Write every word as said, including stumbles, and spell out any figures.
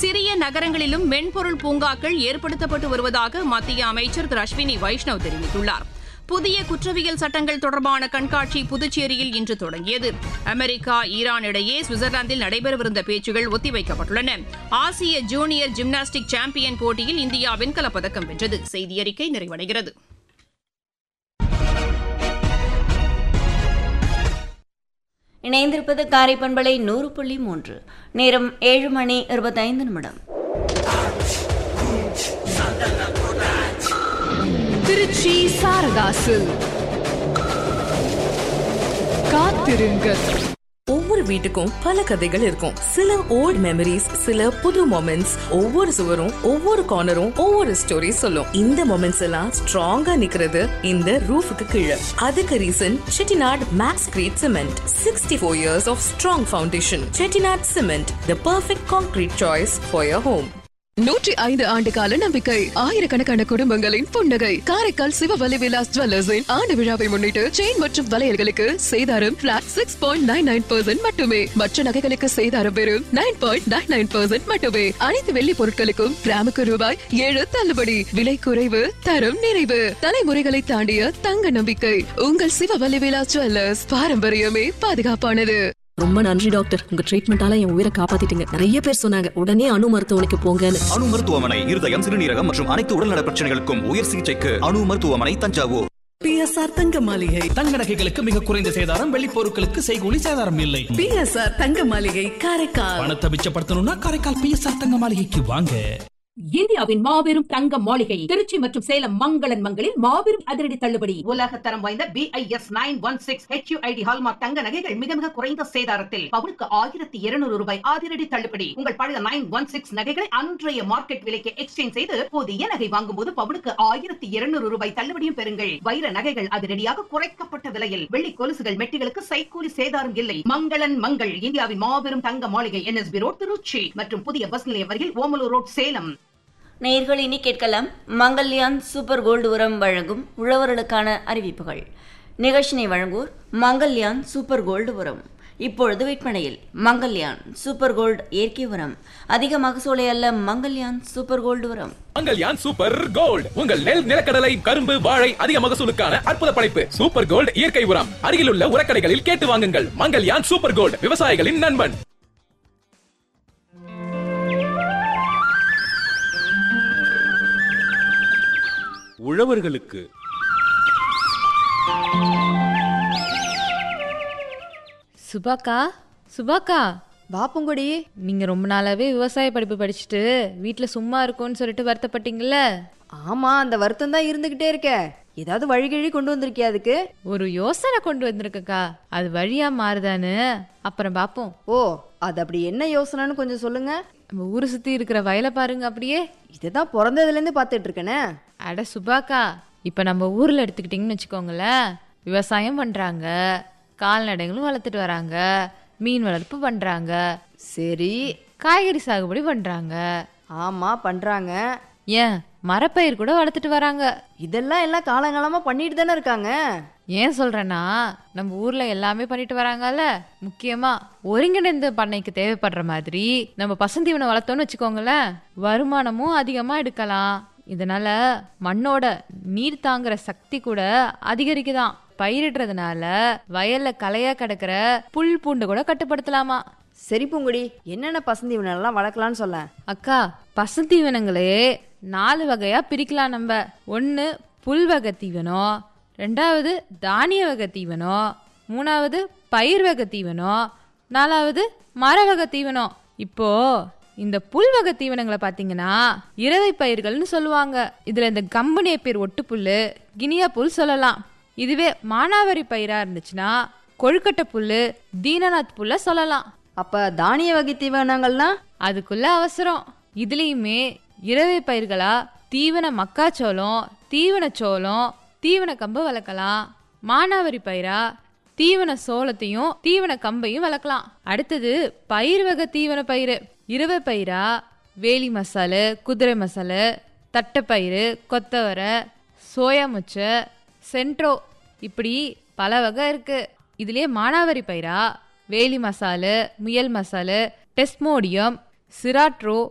சிறிய நகரங்களிலும் மென்பொருள் பூங்காக்கள் ஏற்படுத்தப்பட்டு வருவதாக மத்திய அமைச்சர் திரு அஸ்வினி வைஷ்ணவ் தெரிவித்துள்ளார். புதிய குற்றவியல் சட்டங்கள் தொடர்பான கண்காட்சி புதுச்சேரியில் இன்று தொடங்கியது. அமெரிக்கா, ஈரான் இடையே சுவிட்சர்லாந்தில் நடைபெறவிருந்த பேச்சுகள் ஒத்திவைக்கப்பட்டுள்ளன. ஆசிய ஜூனியர் ஜிம்னாஸ்டிக் சாம்பியன் போட்டியில் இந்தியா வெண்கலப் பதக்கம் வென்றது. செய்தியறிக்கை நிறைவடைகிறது. இணைந்திருப்பது காரை பண்பலை நூறு புள்ளி மூன்று. நேரம் ஏழு மணி இருபத்தைந்து நிமிடம். திருச்சி சாரதாசு காத்திருங்கள். ஒவ்வொரு வீட்டுக்கும் பல கதைகள் இருக்கும். சில ஓல்ட் மெமரிஸ், சில புது மொமெண்ட்ஸ். ஒவ்வொரு சுவரும் ஒவ்வொரு கார்னரும் ஒவ்வொரு ஸ்டோரி சொல்லும். இந்த மொமெண்ட்ஸ் எல்லாம் ஸ்ட்ராங்கா நிக்கிறது இந்த ரூஃபுக்கு கீழே. அதுக்கு reason Chettinad maths great cement. Sixty four years of strong foundation. Chettinad cement, the perfect concrete choice for your home. நூற்றி ஐந்து ஆண்டு கால நம்பிக்கை, ஆயிரக்கணக்கான குடும்பங்களின் புன்னகை. காரைக்கால் சிவவலி விலாஸ் ஜுவல்லர்ஸின் ஆண்டு விழாவை முன்னிட்டு செயின் மற்றும் வளையல்களுக்கு சேதாரம் plot six point nine nine percent மட்டுமே. மற்ற நகைகளுக்கு சேதாரம் வெறும் nine point nine nine percent மட்டுமே. அனைத்து வெள்ளி பொருட்களுக்கும் கிராமுக்கு ரூபாய் ஏழு தள்ளுபடி. விலை குறைவு, தரம் நிறைவு. தலைமுறைகளை தாண்டிய தங்க நம்பிக்கை உங்கள் சிவவலி விலாஸ் ஜுவல்லர்ஸ். பாரம்பரியமே பாதுகாப்பானது. ரொம்ப நன்றி டாக்டர், உங்க ட்ரீட்மெண்டால என் உயிரை காப்பாத்திட்டீங்க. நிறைய பேர் சொன்னாங்க உடனே அணு மருத்துவமனைக்கு போங்கன்னு. அணு மருத்துவமனை இருதயம், சிறுநீரகம் மற்றும் அனைத்து உடல்நல பிரச்சனைகளுக்கும் உயர் சிகிச்சைக்கு அணு மருத்துவமனை, தஞ்சாவூர். பிஎஸ்ஆர் தங்க மாளிகை. தங்க நகைகளுக்கு மிக குறைந்த சேதாரம், வெள்ளி பொருட்களுக்கு செய்கூலி சேதாரம் இல்லை. பிஎஸ்ஆர் தங்க மாளிகை, காரைக்கால். பணத்தை மிச்சப்படுத்தணும்னா காரைக்கால் பிஎஸ்ஆர் தங்க மாளிகைக்கு வாங்க. இந்தியாவின் மாபெரும் தங்க மாளிகை திருச்சி மற்றும் சேலம் மங்களன் மங்களில் மாபெரும் அதிரடி தள்ளுபடி. உலக தரம் வாய்ந்த B I S nine one six H you I D hallmark தங்க நகைகள் மிக மிக குறைந்த சேதாரத்தில் பவுனுக்கு ஆயிரத்தி இருநூறு ரூபாய் அதிரடி தள்ளுபடி. உங்கள் பழைய நைன் ஒன் சிக்ஸ் நகைகளை அன்றைய மார்க்கெட் விலைக்கு எக்ஸ்சேஞ்ச் செய்து புதிய நகை வாங்கும் போது பவுனுக்கு ஆயிரத்தி இருநூறு ரூபாய் தள்ளுபடியும் பெறுங்கள். வைர நகைகள் அதிரடியாக குறைக்கப்பட்ட விலையில். வெள்ளி கொலுசுகள், மெட்டிகளுக்கு சைக்கூலி சேதாரம் இல்லை. மங்களன் மங்கள் இந்தியாவின் மாபெரும் தங்க மாளிகை, N S B road, Trichy மற்றும் புதிய பஸ் நிலையம் அருகில் ஓமலூர் ரோட், சேலம். நேயர்கள் இனி கேட்கலாம் மங்கல்யான் சூப்பர் கோல்டு உரம் வழங்கும் உழவர்களுக்கான அறிவிப்புகள். நிகழ்ச்சினை வழங்குவோர் மங்கல்யான் சூப்பர் கோல்டு உரம். இப்பொழுது விற்பனையில் மங்கல்யான் சூப்பர் கோல்டு இயற்கை உரம். அதிக மகசூலை அல்ல மங்கல்யான் சூப்பர் கோல்டு உரம். மங்கல்யான் சூப்பர் கோல்டு உங்கள் நெல், நிலக்கடலை, கரும்பு, வாழை அதிக மகசூலுக்கான அற்புத படைப்பு. சூப்பர் கோல்டு இயற்கை உரம் அருகிலுள்ள உரக்கடைகளில் கேட்டு வாங்குங்கள். மங்கல்யான் சூப்பர் கோல்டு, விவசாயிகளின் நண்பன். உழவர்களுக்கு சுபாக்கா, சுபாக்கா பாப்புங்குடி, நீங்க ரொம்ப நாளாவே விவசாய படிப்பு படிச்சுட்டு வீட்டுல சும்மா இருக்கும்னு சொல்லிட்டு வருத்தப்பட்டீங்கல்ல? ஆமா, அந்த வருத்தம் தான் இருந்துகிட்டே இருக்க. ஏதாவது வழிகிழி கொண்டு வந்திருக்கியா? அதுக்கு ஒரு யோசனை கொண்டு வந்திருக்கக்கா, அது வழியா மாறுதான்னு அப்புறம் பாப்போம். ஓ, அது அப்படி என்ன யோசனைன்னு கொஞ்சம் சொல்லுங்க. நம்ம ஊரை சுத்தி இருக்கிற வயலை பாருங்க. அப்படியே இதுதான் பிறந்ததுல இருந்து பாத்துட்டு இருக்கேனே. அட சுபாக்கா, இப்ப நம்ம ஊர்ல எடுத்துக்கிட்டீங்கன்னு வச்சுக்கோங்களேன், விவசாயம் பண்றாங்க, கால்நடைகளும் வளர்த்துட்டு வராங்க, மீன் வளர்ப்பு பண்றாங்க, சரி காய்கறி சாகுபடி பண்றாங்க. ஆமா பண்றாங்க. ஏன் மரப்பயிர் கூட வளர்த்துட்டு வராங்க. இதெல்லாம் எல்லாம் காலங்காலமா பண்ணிட்டு தானே இருக்காங்க. ஏன் சொல்றேன்னா, நம்ம ஊர்ல எல்லாமே பண்ணிட்டு வராங்கல்ல. முக்கியமா ஒருங்கிணைந்த பண்ணைக்கு தேவைப்படுற மாதிரி நம்ம பசுந்தீவனை வளர்த்தோம்னு வச்சுக்கோங்களேன், வருமானமும் அதிகமா எடுக்கலாம். இதனால மண்ணோட நீர் தாங்குற சக்தி கூட அதிகரிக்குதான். பயிரிடுறதுனால வயல்ல களையா கிடக்கிற புல் பூண்டு கூட கட்டுப்படுத்தலாமா. சரி பூங்குடி, என்னென்ன பசுந்தீவனம் எல்லாம் வளர்க்கலாம்னு சொல்ல. அக்கா, பசுந்தீவனங்களே நாலு வகையா பிரிக்கலாம் நம்ம. ஒன்று புல் வகை தீவனம், ரெண்டாவது தானிய வகை தீவனம், மூணாவது பயிர் வகை தீவனம், நாலாவது மர வகை தீவனம். இப்போ இந்த புல் வகை தீவனங்களை பார்த்தீங்கன்னா இரவை பயிர்கள்னு சொல்லுவாங்க. இதுல இந்த கம்பெனி பேர் ஒட்டு புல்லு, கினியா புல் சொல்லலாம். இதுவே மானாவாரி பயிரா இருந்துச்சுன்னா கொழுக்கட்டை புல்லு, தீனநாத் புல்ல சொல்லலாம். அப்ப தானிய வகை தீவனங்கள்லாம் அதுக்குள்ள அவசரம். இதுலயுமே இரவை பயிர்களா தீவன மக்காச்சோளம், தீவன சோளம், தீவன கம்பு வளர்க்கலாம். மானாவாரி பயிரா தீவன சோளத்தையும் தீவன கம்பையும் வளர்க்கலாம். அடுத்தது பயிர் வகை தீவன பயிர். இரவை பயிரா வேலி மசாலு, குதிரை மசாலு, தட்டைப்பயிறு, கொத்தவரை, சோயா முச்சை, சென்ட்ரோ, இப்படி பல வகை இருக்கு. இதுலயே மானாவாரி பயிரா வேலி மசாலு, முயல் மசாலு, டெஸ்மோடியம், சிராட்ரோ,